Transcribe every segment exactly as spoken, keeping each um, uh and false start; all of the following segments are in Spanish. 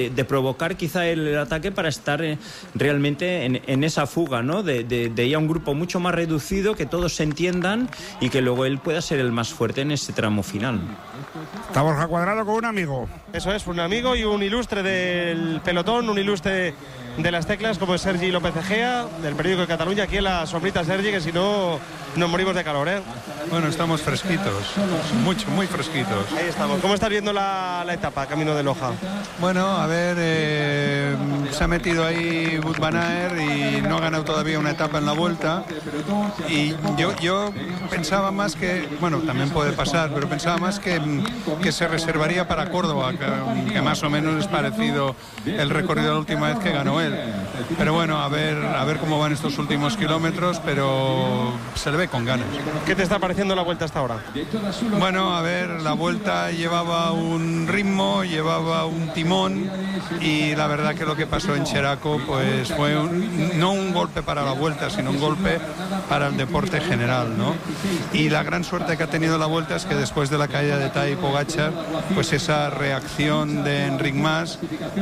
de provocar quizá el, el ataque para estar eh, realmente en, en esa fuga, ¿no? De, de, de ir a un grupo mucho más reducido, que todos se entiendan y que luego él pueda ser el más fuerte en ese tramo final. Está Borja Cuadrado con un amigo. Eso es, un amigo y un ilustre del pelotón, un ilustre de las teclas, como es Sergi López Egea, del periódico de Cataluña. Aquí en la sombrita, Sergi, que si no nos morimos de calor, ¿eh? Bueno, estamos fresquitos, mucho, muy fresquitos. Ahí estamos. ¿Cómo estás viendo la, la etapa, camino de Loja? Bueno, a ver, eh, se ha metido ahí Wout van Aert y no ha ganado todavía una etapa en la vuelta. Y yo, yo pensaba más que, bueno, también puede pasar, pero pensaba más que, que se reservaría para Córdoba, que, que más o menos es parecido el recorrido de la última vez que ganó él. Pero bueno, a ver, a ver cómo van estos últimos kilómetros, pero se le ve con ganas. ¿Qué te está pareciendo la vuelta hasta ahora? Bueno, a ver, la vuelta llevaba un ritmo, llevaba un timón, y la verdad que lo que pasó en Cheraco pues fue un, no un golpe para la vuelta, sino un golpe para el deporte general, ¿no? Y la gran suerte que ha tenido la vuelta es que después de la caída de Tadej Pogačar, pues esa reacción de Enric Mas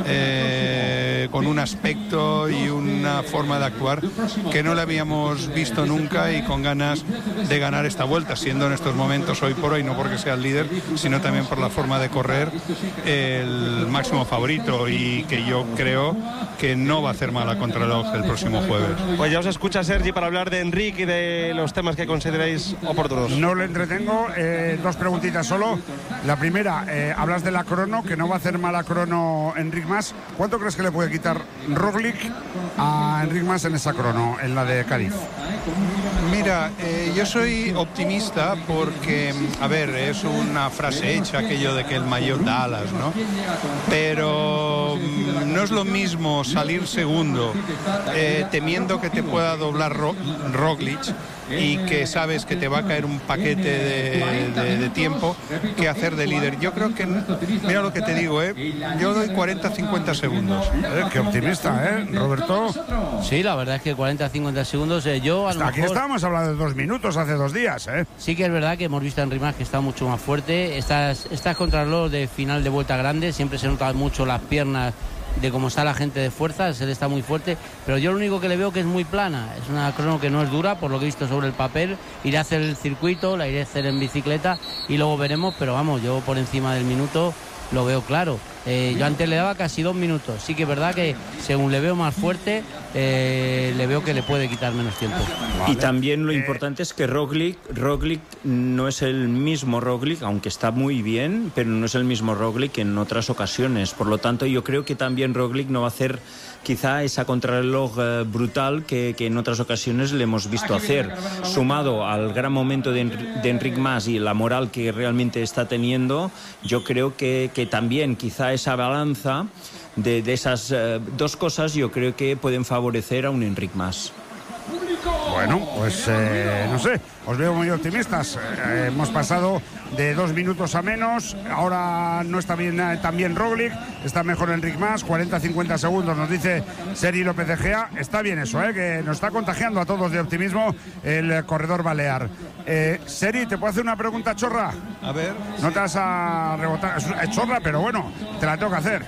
eh, con un aspecto y una forma de actuar que no le habíamos visto nunca, y con ganas de ganar esta vuelta, siendo en estos momentos, hoy por hoy, no porque sea el líder, sino también por la forma de correr, el máximo favorito, y que yo creo que no va a hacer mala contrarreloj el próximo jueves. Pues ya os escucha Sergi para hablar de Enric y de los temas que consideráis oportunos. No le entretengo, eh, dos preguntitas solo. La primera, eh, hablas de la crono, que no va a hacer mala crono Enric Mas. ¿Cuánto crees que le puede quitar Roglic a Enric Mas en esa crono, en la de Cádiz? Mira, eh, yo soy optimista porque, a ver, es una frase hecha aquello de que el maillot da alas, ¿no? Pero mm, no es lo mismo salir segundo eh, temiendo que te pueda doblar Ro Roglic y que sabes que te va a caer un paquete de, de, de tiempo, que hacer de líder. Yo creo que, mira lo que te digo, ¿eh? Yo doy cuarenta a cincuenta segundos. Eh, qué optimista, ¿eh, Roberto? Sí, la verdad es que cuarenta a cincuenta segundos, eh, yo a lo Aquí mejor... estábamos hablando de dos minutos hace dos días, ¿eh? Sí que es verdad que hemos visto a Enric Mas que está mucho más fuerte. Estas, estas contrarreloj de final de vuelta grande, siempre se notan mucho las piernas de cómo está la gente de fuerza, él está muy fuerte, pero yo lo único que le veo que es muy plana, es una crono que no es dura, por lo que he visto sobre el papel. Iré a hacer el circuito, la iré a hacer en bicicleta y luego veremos, pero vamos, yo por encima del minuto lo veo claro. Eh, yo antes le daba casi dos minutos, sí que es verdad que según le veo más fuerte, eh, le veo que le puede quitar menos tiempo. Vale. Y también lo importante es que Roglic, Roglic no es el mismo Roglic, aunque está muy bien, pero no es el mismo Roglic que en otras ocasiones. Por lo tanto, yo creo que también Roglic no va a hacer quizá esa contrarreloj eh, brutal que, que en otras ocasiones le hemos visto hacer. Sumado al gran momento de, de Enric Mas y la moral que realmente está teniendo, yo creo que, que también quizá esa balanza de, de esas eh, dos cosas yo creo que pueden favorecer a un Enric Mas. Bueno, pues eh, no sé, os veo muy optimistas. Eh, hemos pasado de dos minutos a menos, ahora no está bien eh, también Roglic, está mejor Enric Mas, cuarenta a cincuenta segundos, nos dice Sergi López Egea. Está bien eso, eh, que nos está contagiando a todos de optimismo el eh, corredor balear. Eh, Seri, ¿te puedo hacer una pregunta chorra? A ver. No te vas a rebotar, es chorra, pero bueno, te la tengo que hacer.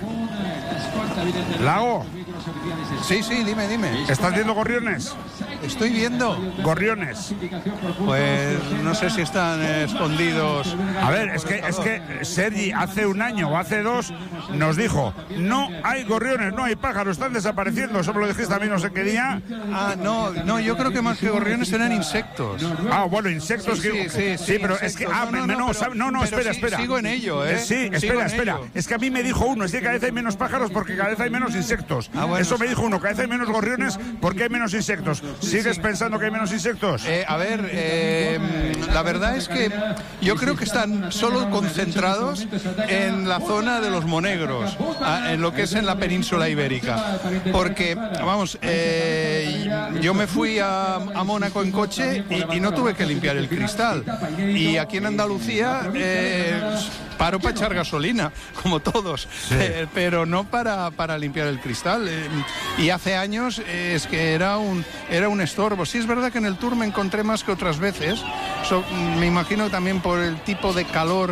Lago. Sí, sí, dime, dime. ¿Estás viendo gorriones? Estoy viendo. Gorriones. Pues no sé si están escondidos. A ver, es que, es que Sergi hace un año o hace dos nos dijo, no hay gorriones, no hay pájaros, están desapareciendo. Eso me lo dijiste a mí no sé qué día. Ah, no, no, yo creo que más que gorriones eran insectos. Ah, bueno, insectos sí, que... Sí, sí, sí, sí pero insectos. es que... Ah, no, no, no, pero, no, no espera, sí, espera. Sigo en ello, ¿eh? Sí, sigo espera, espera. Ello. Es que a mí me dijo uno, es que cada vez hay menos pájaros porque cada vez hay menos insectos. Ah, bueno, eso me dijo uno, cada vez hay menos gorriones porque hay menos insectos. ¿Sigues sí. pensando que hay menos insectos? Eh, a ver, eh, la verdad es que yo creo que están solo concentrados en la zona de los monegros, en lo que es en la península ibérica. Porque, vamos, eh, yo me fui a, a Mónaco en coche y, y no tuve que limpiar el cristal. Y aquí en Andalucía eh, paro para echar gasolina, como todos, sí. eh, pero no para, para limpiar el cristal. Eh, y hace años eh, es que era un, era un estorbo. Sí, es verdad que en el Tour me encontré más que otras veces. So, me imagino también por el tipo de calor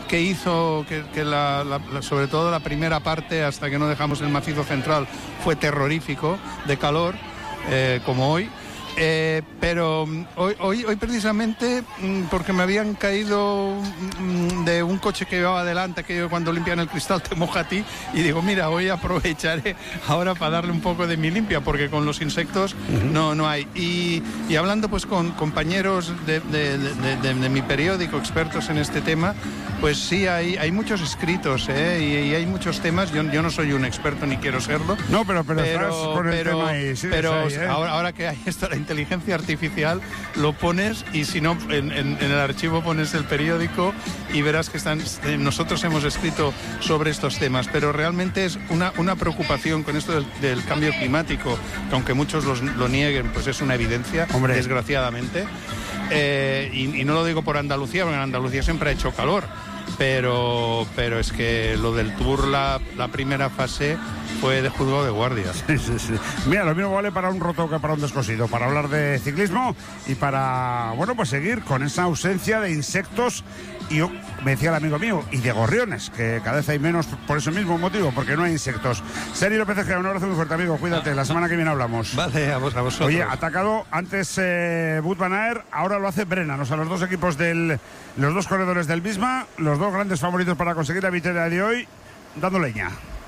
que hizo que, que la, la, la, sobre todo la primera parte, hasta que no dejamos el macizo central, fue terrorífico de calor, eh, como hoy. Eh, pero hoy, hoy, hoy precisamente, porque me habían caído de un coche que llevaba adelante, que yo cuando limpian el cristal te moja a ti, y digo, mira, hoy aprovecharé ahora para darle un poco de mi limpia, porque con los insectos uh-huh. no, no hay. Y, y hablando pues con compañeros de, de, de, de, de mi periódico, expertos en este tema, pues sí, hay, hay muchos escritos, ¿eh? y, y hay muchos temas. Yo, yo no soy un experto ni quiero serlo. No, pero, pero, pero, estás con el pero, tema ahí, sí, pero ahí, ¿eh? ahora, ahora que hay esto, la inteligencia artificial, lo pones, y si no, en, en, en el archivo pones el periódico y verás que están, nosotros hemos escrito sobre estos temas, pero realmente es una, una preocupación con esto del, del cambio climático, que aunque muchos los, lo nieguen, pues es una evidencia, Hombre. desgraciadamente. Eh, y, y no lo digo por Andalucía, porque en Andalucía siempre ha hecho calor, pero, pero es que lo del Tour, la, la primera fase, fue de juzgado de guardia. Sí, sí, sí. Mira, lo mismo vale para un roto que para un descosido, para hablar de ciclismo y para, bueno, pues seguir con esa ausencia de insectos. Y yo, me decía el amigo mío, y de gorriones, que cada vez hay menos por ese mismo motivo, porque no hay insectos. Sergi López Egea, un abrazo muy fuerte, amigo, cuídate, la semana que viene hablamos. Vale, a, vos, a vosotros. Oye, atacado antes eh, Wout van Aert, ahora lo hace Brennan, o sea, los dos equipos del, los dos corredores del Visma, los dos grandes favoritos para conseguir la victoria de hoy, dando leña.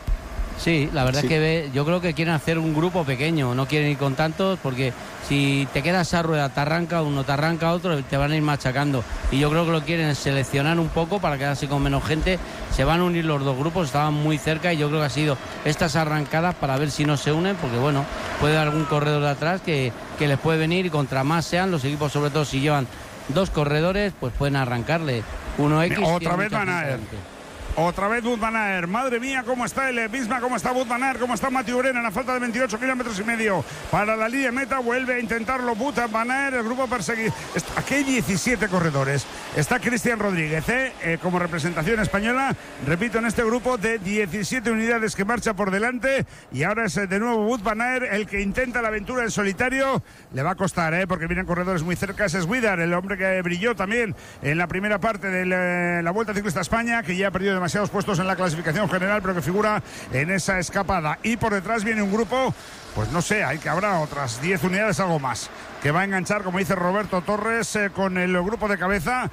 Sí, la verdad sí. es que ve, yo creo que quieren hacer un grupo pequeño, no quieren ir con tantos, porque si te quedas a rueda, te arranca uno, te arranca otro, te van a ir machacando. Y yo creo que lo quieren seleccionar un poco para quedarse con menos gente. Se van a unir los dos grupos, estaban muy cerca, y yo creo que ha sido estas arrancadas para ver si no se unen, porque bueno, puede haber algún corredor de atrás que, que les puede venir, y contra más sean los equipos, sobre todo si llevan dos corredores, pues pueden arrancarle uno X. Otra vez Van Aert. Otra vez Wout van Aert. Madre mía, cómo está el Visma, cómo está Wout van Aert, cómo está Mathieu Brennan a falta de veintiocho kilómetros y medio para la línea de meta. Vuelve a intentarlo Wout van Aert, el grupo perseguido. Aquí hay diecisiete corredores. Está Cristian Rodríguez, ¿eh? Eh, como representación española. Repito, en este grupo de diecisiete unidades que marcha por delante. Y ahora es de nuevo Wout van Aert el que intenta la aventura en solitario. Le va a costar, ¿eh? Porque vienen corredores muy cerca. Ese es Widar, el hombre que brilló también en la primera parte de la, la Vuelta Ciclista a España, que ya ha perdido demasiado demasiados puestos en la clasificación general, pero que figura en esa escapada. Y por detrás viene un grupo, pues no sé, hay que habrá otras diez unidades, algo más, que va a enganchar, como dice Roberto Torres, eh, con el grupo de cabeza.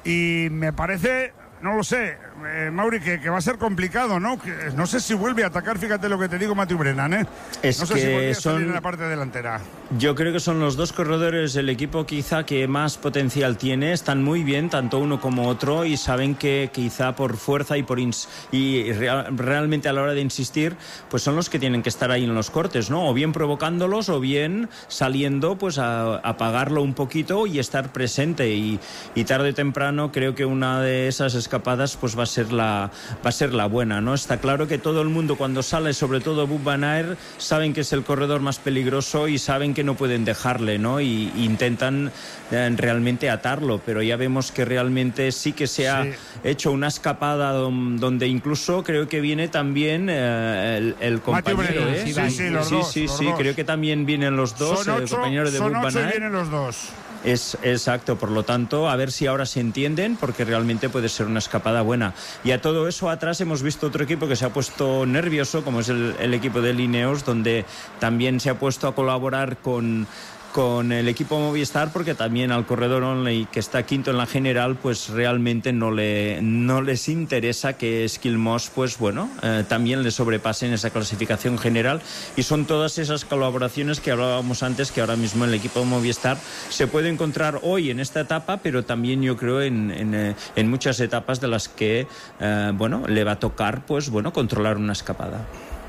Y me parece, no lo sé, eh, Mauri, que, que va a ser complicado, ¿no? Que, no sé si vuelve a atacar, fíjate lo que te digo, Mathieu Brennan, ¿eh? Es no sé que si vuelve a son... salir en la parte delantera. Yo creo que son los dos corredores del equipo quizá que más potencial tiene, están muy bien, tanto uno como otro, y saben que quizá por fuerza y por ins y real, realmente a la hora de insistir, pues son los que tienen que estar ahí en los cortes, ¿no? O bien provocándolos, o bien saliendo pues a, a pagarlo un poquito y estar presente, y, y tarde o temprano creo que una de esas escapadas pues va a ser la va a ser la buena, ¿no? Está claro que todo el mundo cuando sale, sobre todo Wout van Aert, saben que es el corredor más peligroso y saben que no pueden dejarle, ¿no? Y, y intentan eh, realmente atarlo, pero ya vemos que realmente sí que se ha sí. hecho una escapada don, donde incluso creo que viene también eh, el, el compañero, ¿eh? Sí, sí, sí, los sí, dos, sí, los sí, dos. creo que también vienen los dos, son ocho, el compañero de son Wout van ocho Aert. Y vienen los dos. Es exacto, por lo tanto, a ver si ahora se entienden, porque realmente puede ser una escapada buena. Y a todo eso atrás hemos visto otro equipo que se ha puesto nervioso, como es el, el equipo de Ineos, donde también se ha puesto a colaborar con... con el equipo Movistar, porque también al corredor Onley, que está quinto en la general, pues realmente no le no les interesa que Skilmos, pues bueno, eh, también le sobrepase en esa clasificación general, y son todas esas colaboraciones que hablábamos antes, que ahora mismo el equipo Movistar se puede encontrar hoy en esta etapa, pero también yo creo en, en, eh, en muchas etapas de las que, eh, bueno, le va a tocar, pues bueno, controlar una escapada.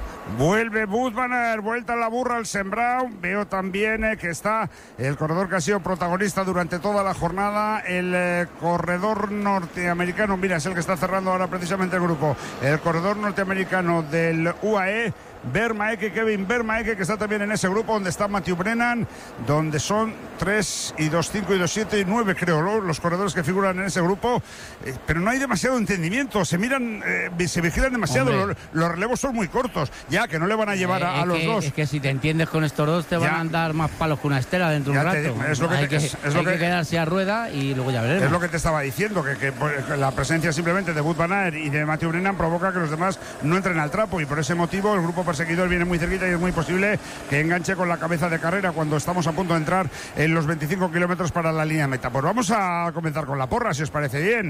Vuelve Wout van Aert, vuelta a la burra al sembrado. Veo también eh, que está el corredor que ha sido protagonista durante toda la jornada, el eh, corredor norteamericano. Mira, es el que está cerrando ahora precisamente el grupo. El corredor norteamericano del U A E, Vermaeke, Kevin Vermaeke, que está también en ese grupo donde está Matthew Brennan, donde son tres y dos, cinco y dos, siete y nueve, creo, ¿no? Los corredores que figuran en ese grupo, eh, pero no hay demasiado entendimiento, se miran, eh, se vigilan demasiado, los, los relevos son muy cortos, ya que no le van a llevar a, a los que, dos. Es que si te entiendes con estos dos, te ya, van a dar más palos que una estera dentro de un rato. Te, es lo que hay te, que, es, es hay lo que, que quedarse a rueda y luego ya veremos. Es lo que te estaba diciendo, que, que, que la presencia simplemente de Wout van Aert y de Matthew Brennan provoca que los demás no entren al trapo, y por ese motivo el grupo perseguidor viene muy cerquita y es muy posible que enganche con la cabeza de carrera cuando estamos a punto de entrar en los veinticinco kilómetros para la línea de meta. Pues vamos a comenzar con la porra, si os parece bien.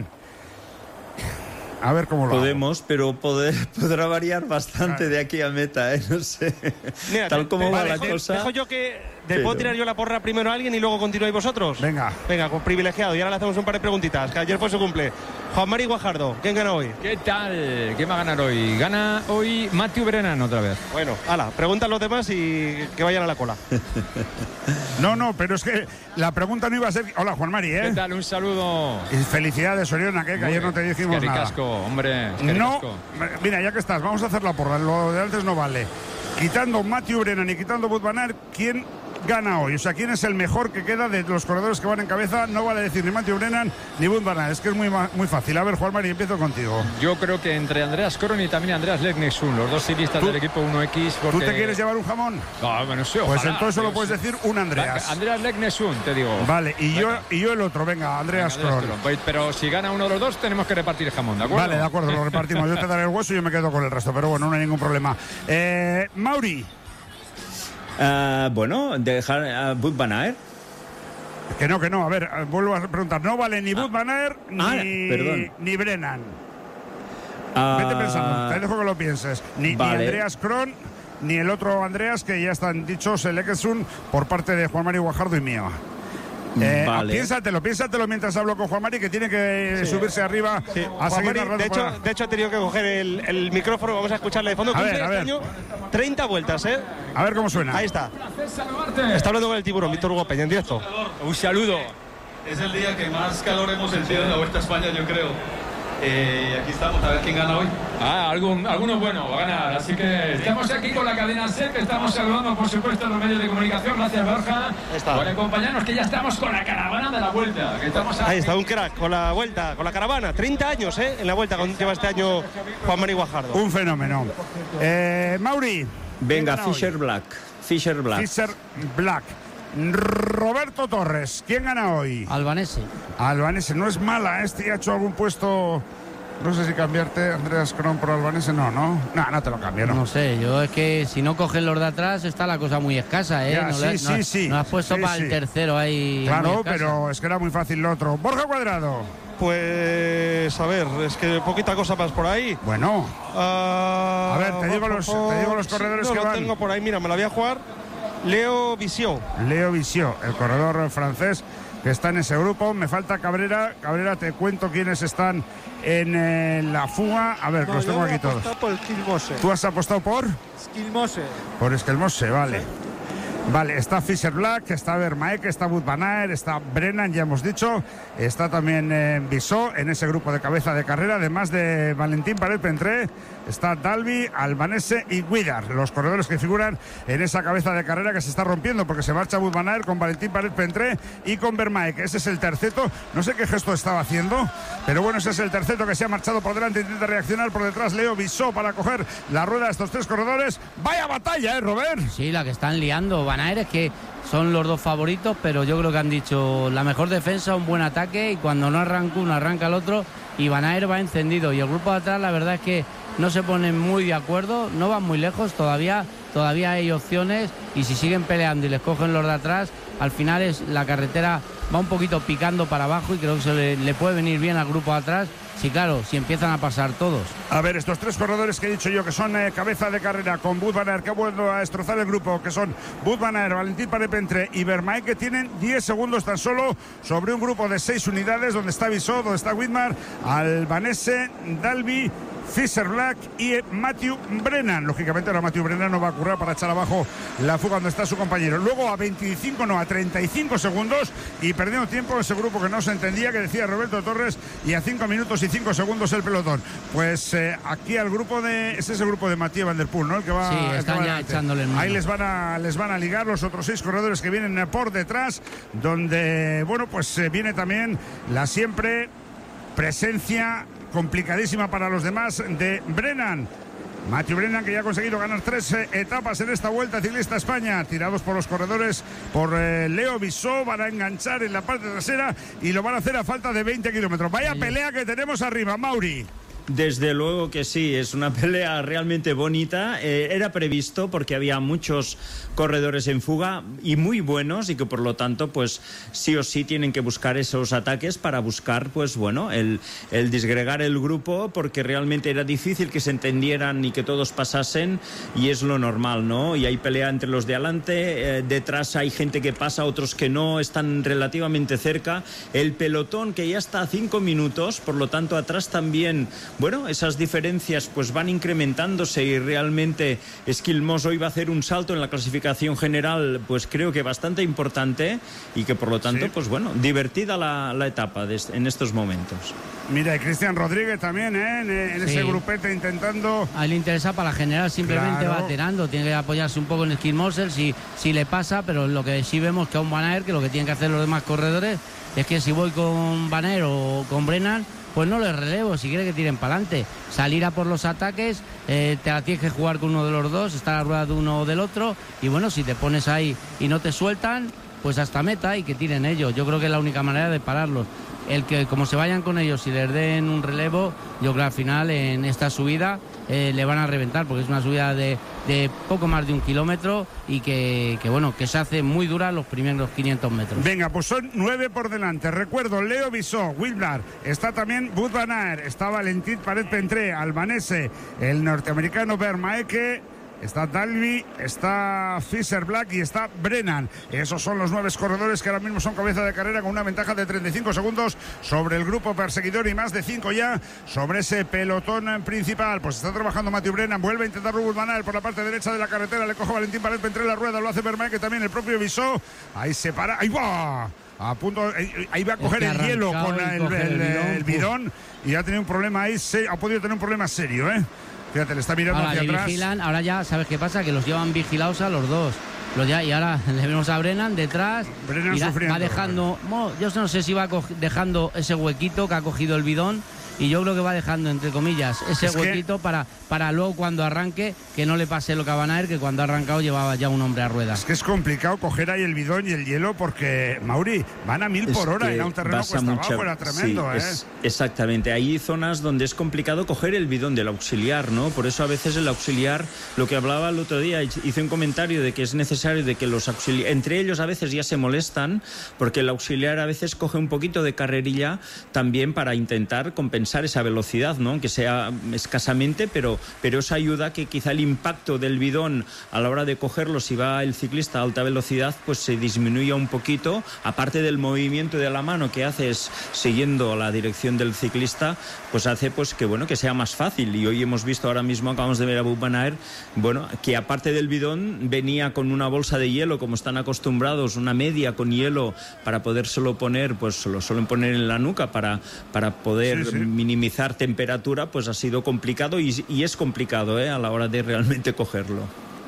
A ver cómo lo podemos, hago. Pero poder, podrá variar bastante claro. de aquí a meta, ¿eh? No sé. Mira, Tal te, como te, va vale, la dejo, cosa. Dejo yo que te pero... puedo tirar yo la porra primero a alguien y luego continuáis vosotros. Venga. Venga, con privilegiado. Y ahora le hacemos un par de preguntitas, que ayer fue su cumple. Juan Mari Guajardo, ¿quién gana hoy? ¿Qué tal? ¿Quién va a ganar hoy? Gana hoy Matthew Brennan otra vez. Bueno, ala, preguntan los demás y que vayan a la cola. No, no, pero es que la pregunta no iba a ser. Hola, Juan Mari, ¿eh? ¿Qué tal? Un saludo. Y felicidades, Oriona, que, que ayer no te dijimos es que nada. Ricasco, hombre. Es que no, ricasco. Mira, ya que estás, vamos a hacer la porra. Lo de antes no vale. Quitando Matthew Brennan y quitando Wout van Aert, ¿quién gana hoy? O sea, ¿quién es el mejor que queda de los corredores que van en cabeza? No vale decir ni Matthew Brennan ni Wout van Aert. Es que es muy, muy fácil. A ver, Juan Mari, empiezo contigo. Yo creo que entre Andreas Kron y también Andreas Leknesund, los dos ciclistas del equipo uno equis. Porque... ¿Tú te quieres llevar un jamón? No, bueno, sí, pues ojalá, entonces solo puedes decir un Andreas. Andreas Leknesund, te digo. Vale, y yo, y yo el otro. Venga, Andreas Kron. Pues, pero si gana uno de los dos, tenemos que repartir el jamón, ¿de acuerdo? Vale, de acuerdo, lo repartimos. Yo te daré el hueso y yo me quedo con el resto. Pero bueno, no hay ningún problema. Eh, Mauri. Uh, bueno, dejar a uh, Wout van Aert. Que no, que no. A ver, vuelvo a preguntar. No vale ni Wout van Aert ni, ah, ni Brennan. Uh, Vete pensando, te dejo que lo pienses. Ni, vale. ni Andreas Kron, ni el otro Andreas, que ya están dichos, el Leknesund, por parte de Juan Mari Guajardo y mío. Eh, vale. Piénsatelo, piénsatelo mientras hablo con Juan Mari, que tiene que sí. subirse arriba sí. a Juan seguir Mari, narrando de, hecho, para... de hecho ha tenido que coger el, el micrófono. Vamos a escucharle de fondo. A ver, a ver. Este año, treinta vueltas, ¿eh? A ver cómo suena. Ahí está. Está hablando con el tiburón, Víctor Hugo Peña, en directo. Un saludo. Es el día que más calor hemos sentido en la Vuelta a España, yo creo. Eh, aquí estamos, a ver quién gana hoy. Ah, algún, alguno bueno va a ganar. Así que estamos aquí con la cadena SER, que estamos saludando, por supuesto, a los medios de comunicación. Gracias, Borja, por acompañarnos, que ya estamos con la caravana de la Vuelta. Que estamos Ahí está, un crack con la Vuelta, con la caravana. treinta años, ¿eh? En la Vuelta con, lleva este año Juan Mari Guajardo. Un fenómeno. Eh, Mauri. Venga, Fisher hoy? Black. Fisher Black. Fisher Black. Roberto Torres, ¿quién gana hoy? Albanese. Albanese, no es mala, este ha hecho algún puesto. No sé si cambiarte Andreas Kron por Albanese, no, ¿no? No, no te lo cambio, ¿no? No sé, yo es que si no cogen los de atrás está la cosa muy escasa, ¿eh? Ya, no, sí, le, sí, no, sí. No has puesto sí, para sí. el tercero ahí. Claro, pero es que era muy fácil lo otro. Borja Cuadrado. Pues a ver, es que poquita cosa más por ahí. Bueno. Uh, a ver, te digo los, te digo los corredores sí, no, que lo van. tengo por ahí, mira, me la voy a jugar. Leo Visió. Leo Visió, el corredor francés que está en ese grupo. Me falta Cabrera. Cabrera, te cuento quiénes están en eh, la fuga. A ver, no, los tengo aquí todos. Por Skilmose. ¿Tú has apostado por? Skilmose. Por Skilmose, vale. Sí. Vale, está Fisher Black, está Vermaeke, está Wout van Aert, está Brennan, ya hemos dicho. Está también eh, Bissot en ese grupo de cabeza de carrera, además de Valentín Paret-Pentré. Está Dalby, Albanese y Guidar, los corredores que figuran en esa cabeza de carrera que se está rompiendo porque se marcha Wout van Aert con Valentín Paret-Pentré y con Vermaeke. Ese es el terceto, no sé qué gesto estaba haciendo, pero bueno, ese es el terceto que se ha marchado por delante, intenta reaccionar por detrás Leo Bissot para coger la rueda de estos tres corredores. Vaya batalla, ¿eh, Robert? Sí, la que están liando Van Aert, es que son los dos favoritos, pero yo creo que han dicho la mejor defensa, un buen ataque, y cuando no arranca uno, arranca el otro, y Van Aert va encendido, y el grupo de atrás la verdad es que no se ponen muy de acuerdo, no van muy lejos, todavía, todavía hay opciones, y si siguen peleando y les cogen los de atrás, al final es la carretera va un poquito picando para abajo, y creo que se le, le puede venir bien al grupo de atrás. Sí, claro, si empiezan a pasar todos. A ver, estos tres corredores que he dicho yo, que son eh, cabeza de carrera con Wout van Aert, que ha vuelto a destrozar el grupo, que son Wout van Aert, Valentín Paret-Pentré y Vermaeke, que tienen diez segundos tan solo sobre un grupo de seis unidades, donde está Bissot, donde está Widmar, Albanese, Dalby, Fisher Black y Matthew Brennan. Lógicamente ahora Matthew Brennan no va a currar para echar abajo la fuga donde está su compañero. Luego a veinticinco, no, a treinta y cinco segundos y perdiendo tiempo ese grupo que no se entendía, que decía Roberto Torres, y a cinco minutos y cinco segundos el pelotón. Pues eh, aquí al grupo de... Ese es el grupo de Mathieu Van Der Poel, ¿no? El que va... Sí, están ya adelante. echándole el mundo. Ahí les van, a, les van a ligar los otros seis corredores que vienen por detrás, donde, bueno, pues eh, viene también la siempre presencia complicadísima para los demás de Brennan. Matthew Brennan, que ya ha conseguido ganar tres eh, etapas en esta Vuelta Ciclista a España, tirados por los corredores por eh, Leo Bissó, van a enganchar en la parte trasera y lo van a hacer a falta de veinte kilómetros. Vaya pelea que tenemos arriba, Mauri. Desde luego que sí, es una pelea realmente bonita. Eh, era previsto porque había muchos corredores en fuga y muy buenos, y que por lo tanto pues sí o sí tienen que buscar esos ataques para buscar pues bueno el, el disgregar el grupo, porque realmente era difícil que se entendieran y que todos pasasen, y es lo normal, ¿no? Y hay pelea entre los de adelante, eh, detrás hay gente que pasa, otros que no, están relativamente cerca. El pelotón que ya está a cinco minutos, por lo tanto atrás también... Bueno, esas diferencias pues van incrementándose, y realmente Esquilmos hoy va a hacer un salto en la clasificación general, pues creo que bastante importante, y que por lo tanto, sí, pues bueno, divertida la, la etapa de, en estos momentos. Mira, y Cristian Rodríguez también, ¿eh? En, en sí. ese grupete intentando... A él le interesa para la general, simplemente claro. va tirando, tiene que apoyarse un poco en Esquilmosel si, si le pasa, pero lo que sí vemos que a un Van Aert, que lo que tienen que hacer los demás corredores es que si voy con Van Aert o con Brennan, pues no les relevo, si quiere que tiren para adelante, salir a por los ataques, eh, te la tienes que jugar con uno de los dos, está a la rueda de uno o del otro, y bueno, si te pones ahí y no te sueltan, pues hasta meta y que tiren ellos. Yo creo que es la única manera de pararlos. El que como se vayan con ellos y les den un relevo, yo creo que al final en esta subida eh, le van a reventar, porque es una subida de, de poco más de un kilómetro y que, que bueno, que se hace muy dura los primeros quinientos metros. Venga, pues son nueve por delante. Recuerdo, Leo Bissó, Wilblar, está también Wout van Aert, está Valentin Paret-Pentré, albanese, el norteamericano Vermaeke, está Dalby, está Fisher Black y está Brennan. Esos son los nueve corredores que ahora mismo son cabeza de carrera, con una ventaja de treinta y cinco segundos sobre el grupo perseguidor y más de cinco ya sobre ese pelotón principal. Pues está trabajando Matthew Brennan, vuelve a intentar Wout van Aert por la parte derecha de la carretera, le coge Valentin Paret-Pentré la rueda, lo hace Vermaeke, también el propio Bissó. Ahí se para, ahí va. A punto, ahí va a coger el hielo con el, el, el, el bidón, y ha tenido un problema ahí, se, ha podido tener un problema serio, ¿eh? Fíjate, le está mirando ahora hacia le atrás. Vigilan, ahora ya, ¿sabes qué pasa? Que los llevan vigilados a los dos. Los ya, y ahora le vemos a Brennan detrás. Brennan mira, sufriendo. Va dejando, bueno, yo no sé si va dejando ese huequito que ha cogido el bidón, y yo creo que va dejando, entre comillas, ese es huequito que... para, para luego cuando arranque, que no le pase lo que a Van Aert, que cuando ha arrancado llevaba ya un hombre a ruedas. Es que es complicado coger ahí el bidón y el hielo, porque, Mauri, van a mil es por hora en un terreno cuesta mucha... abajo, era tremendo, sí, ¿eh? Es, exactamente, hay zonas donde es complicado coger el bidón del auxiliar, ¿no? Por eso a veces el auxiliar, lo que hablaba el otro día, hice un comentario de que es necesario de que los auxiliares, entre ellos a veces ya se molestan, porque el auxiliar a veces coge un poquito de carrerilla también para intentar compensar esa velocidad, ¿no? Aunque sea escasamente, pero, pero eso ayuda a que quizá el impacto del bidón a la hora de cogerlo, si va el ciclista a alta velocidad, pues se disminuya un poquito, aparte del movimiento de la mano que haces siguiendo la dirección del ciclista, pues hace pues que bueno, que sea más fácil. Y hoy hemos visto, ahora mismo acabamos de ver a Wout van Aert, bueno, que aparte del bidón venía con una bolsa de hielo, como están acostumbrados, una media con hielo para podérselo poner, pues lo suelen poner en la nuca para, para poder sí, sí. minimizar temperatura, pues ha sido complicado y, y es complicado ¿eh? a la hora de realmente cogerlo.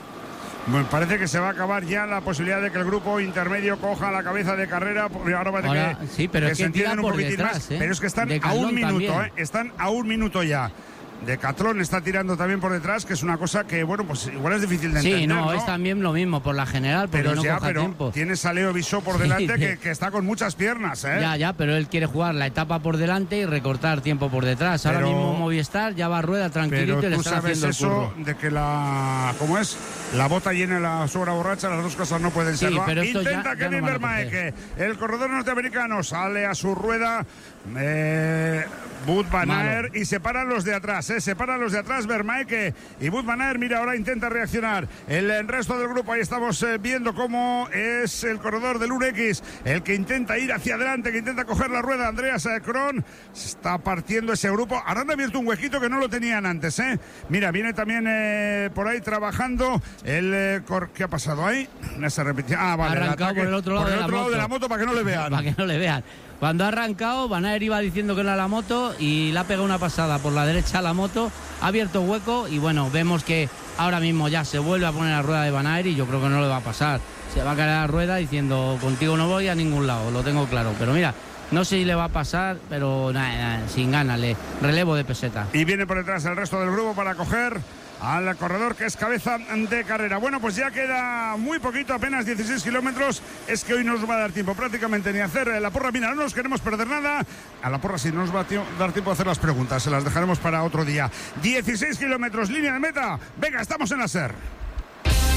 Bueno, parece que se va a acabar ya la posibilidad de que el grupo intermedio coja la cabeza de carrera. Ahora parece Ahora, que, sí, pero que es se que entienden un poquitín detrás, más. ¿eh? Pero es que están de a un minuto, también. ¿eh? Están a un minuto ya. Decathlon está tirando también por detrás, que es una cosa que, bueno, pues igual es difícil de entender. Sí, no, ¿no? es también lo mismo por la general, porque pero no ya, coja pero tiempo. Tienes a Leo Bissó por delante sí, que, que está con muchas piernas, ¿eh? Ya, ya, pero él quiere jugar la etapa por delante y recortar tiempo por detrás. Ahora pero, mismo Movistar ya va a rueda tranquilito y le están haciendo el curro. Pero tú sabes eso de que la... ¿Cómo es? la bota llena y la sobra borracha, las dos cosas no pueden ser. Sí, pero intenta ya, Kevin ya no Vermaeke, el corredor norteamericano, sale a su rueda eh, Wout van Aert y separan los de atrás, eh, separan los de atrás Vermaeke y Wout van Aert. Mira, ahora intenta reaccionar el, el resto del grupo. Ahí estamos eh, viendo cómo es el corredor del Urex el que intenta ir hacia adelante, que intenta coger la rueda. Andreas Kron está partiendo ese grupo. Ahora han abierto un huequito que no lo tenían antes, ¿eh? Mira, viene también eh, por ahí trabajando el... Eh, cor... ¿Qué ha pasado ahí? No se repitió. Ah, vale. Arrancado por el otro lado, por el de, otro la lado de la moto para que no le vean. Para que no le vean. Cuando ha arrancado, Van Aert iba diciendo que era la moto y le ha pegado una pasada por la derecha a la moto, ha abierto hueco y bueno, vemos que ahora mismo ya se vuelve a poner la rueda de Van Aert y yo creo que no le va a pasar. Se va a caer la rueda diciendo, contigo no voy a ningún lado, lo tengo claro. Pero mira, no sé si le va a pasar, pero nada, nada, sin ganas, le relevo de peseta. Y viene por detrás el resto del grupo para coger al corredor que es cabeza de carrera. Bueno, pues ya queda muy poquito, apenas dieciséis kilómetros. Es que hoy no nos va a dar tiempo prácticamente ni a hacer la porra. Mira, no nos queremos perder nada. A la porra sí no nos va a dar tiempo a hacer las preguntas. Se las dejaremos para otro día. dieciséis kilómetros, línea de meta. Venga, estamos en la SER.